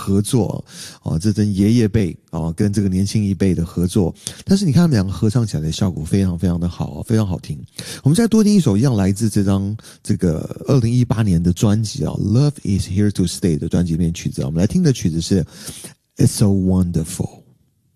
合作这阵爷爷辈跟这个年轻一辈的合作，但是你看他们两个合唱起来的效果非常非常的好非常好听。我们再多听一首一样来自这张这个2018年的专辑Love is Here to Stay 的专辑里面曲子，我们来听的曲子是 It's So Wonderful。